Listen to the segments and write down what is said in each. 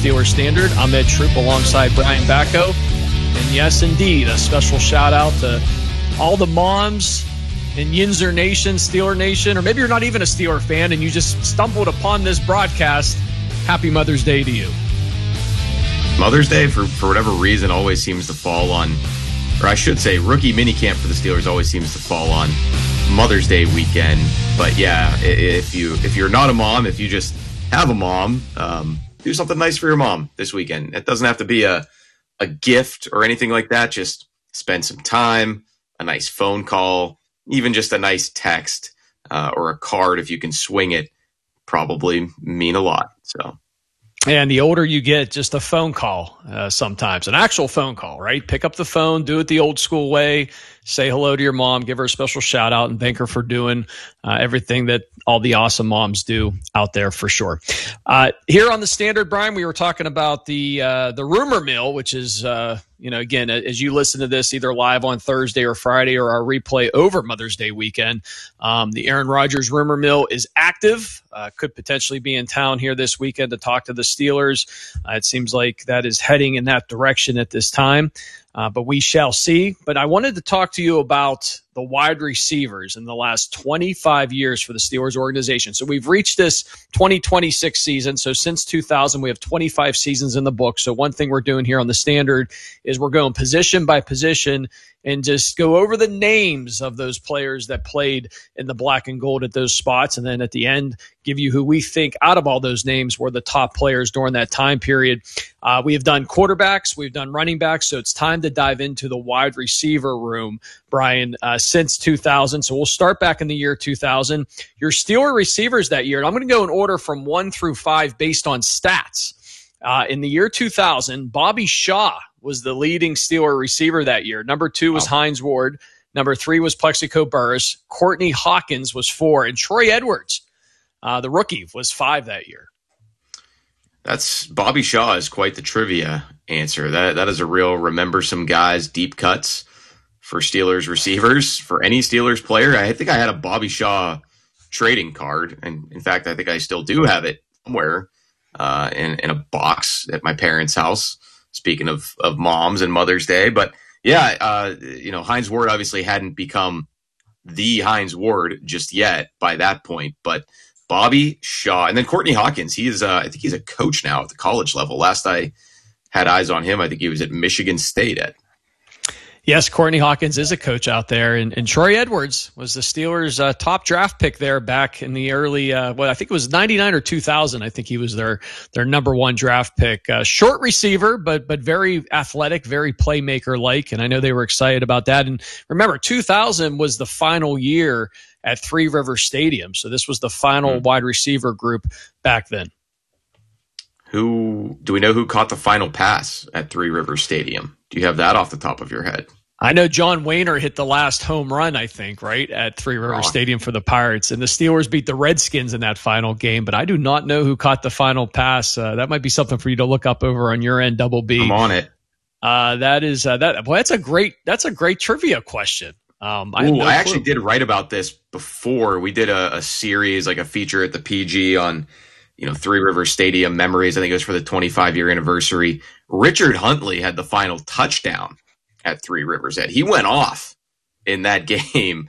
Steelers Standard. I'm Ed Troop alongside Brian Bacco. And yes, indeed, a special shout out to all the moms in Yinzer Nation, Steeler Nation, or maybe you're not even a Steeler fan and you just stumbled upon this broadcast. Happy Mother's Day to you. Mother's Day, for whatever reason, always seems to fall on, or I should say, rookie minicamp for the Steelers always seems to fall on Mother's Day weekend. But yeah, if you're not a mom, if you just have a mom, do something nice for your mom this weekend. It doesn't have to be a gift or anything like that. Just spend some time, a nice phone call, even just a nice text or a card if you can swing it, probably mean a lot. So. And the older you get, just a phone call sometimes, an actual phone call, right? Pick up the phone, do it the old school way, say hello to your mom, give her a special shout out, and thank her for doing everything that all the awesome moms do out there for sure. Here on the Standard, Brian, we were talking about the rumor mill, which is, again, as you listen to this either live on Thursday or Friday or our replay over Mother's Day weekend, the Aaron Rodgers rumor mill is active, could potentially be in town here this weekend to talk to the Steelers. It seems like that is heading in that direction at this time. But we shall see. But I wanted to talk to you about the wide receivers in the last 25 years for the Steelers organization. So we've reached this 2026 season. So since 2000, we have 25 seasons in the book. So one thing we're doing here on the Standard is we're going position by position and just go over the names of those players that played in the black and gold at those spots. And then at the end, give you who we think out of all those names were the top players during that time period. We have done quarterbacks. We've done running backs. So it's time to dive into the wide receiver room, Brian, since 2000. So we'll start back in the year 2000. Your Steeler receivers that year, and I'm going to go in order from 1 through 5 based on stats. In the year 2000, Bobby Shaw was the leading Steeler receiver that year. Number 2 was Hines Ward. Number 3 was Plexico Burress. Courtney Hawkins was 4. And Troy Edwards, the rookie, was 5 that year. That's Bobby Shaw is quite the trivia answer. That is a real remember some guys, deep cuts for Steelers receivers, for any Steelers player. I think I had a Bobby Shaw trading card. And in fact, I think I still do have it somewhere in a box at my parents' house. Speaking of moms and Mother's Day. But yeah, Hines Ward obviously hadn't become the Hines Ward just yet by that point. But Bobby Shaw and then Courtney Hawkins, I think he's a coach now at the college level. Last I had eyes on him, I think he was at Michigan State at. Yes, Courtney Hawkins is a coach out there, and Troy Edwards was the Steelers' top draft pick there back in the early, I think it was 99 or 2000. I think he was their number 1 draft pick. Short receiver, but very athletic, very playmaker-like, and I know they were excited about that. And remember, 2000 was the final year at Three Rivers Stadium, so this was the final wide receiver group back then. Do we know who caught the final pass at Three Rivers Stadium? Do you have that off the top of your head? I know John Wayner hit the last home run, I think, right, at Three Rivers Stadium for the Pirates. And the Steelers beat the Redskins in that final game, but I do not know who caught the final pass. That might be something for you to look up over on your end, Double B. I'm on it. That's a great trivia question. I actually did write about this before. We did a series, like a feature at the PG on Three Rivers Stadium memories. I think it was for the 25-year anniversary. Richard Huntley had the final touchdown at Three Rivers. He went off in that game.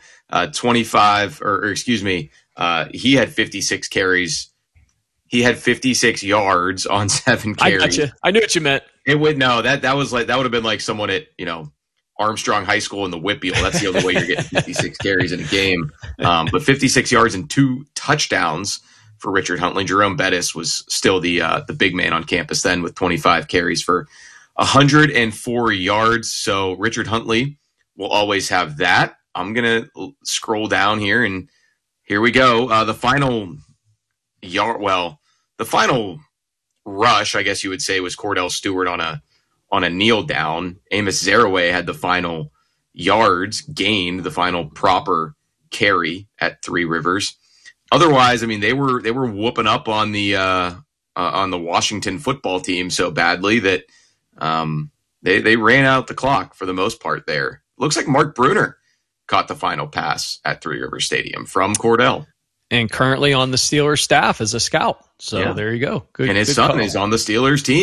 He had 56 carries. He had 56 yards on 7 carries. I got you. I knew what you meant. That would have been like someone at Armstrong High School in the Whitfield. That's the only way you're getting 56 carries in a game. But 56 yards and 2 touchdowns for Richard Huntley. Jerome Bettis was still the big man on campus then with 25 carries for 104 yards. So Richard Huntley will always have that. I'm going to scroll down here, and here we go. The final rush, I guess you would say, was Cordell Stewart on a kneel down. Amos Zaraway had the final yards gained, the final proper carry at Three Rivers. Otherwise, I mean, they were whooping up on the Washington football team so badly that they ran out the clock for the most part there. Looks like Mark Bruner caught the final pass at Three Rivers Stadium from Cordell. And currently on the Steelers staff as a scout. So There you go. Good, and his son is on the Steelers team.